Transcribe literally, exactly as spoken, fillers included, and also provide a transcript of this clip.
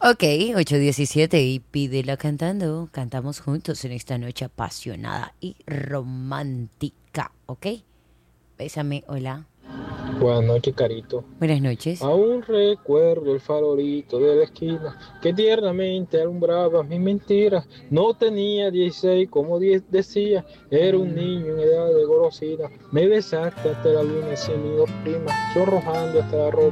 Ok, ocho diecisiete y pídela cantando. Cantamos juntos en esta noche apasionada y romántica, ¿ok? Bésame, hola. Buenas noches, Carito. Buenas noches. Aún recuerdo el farolito de la esquina que tiernamente alumbraba mis mentiras. No tenía dieciséis como diez decía, era un niño en edad de golosina. Me besaste hasta la luna sin mi prima, sonrojando hasta la ropa.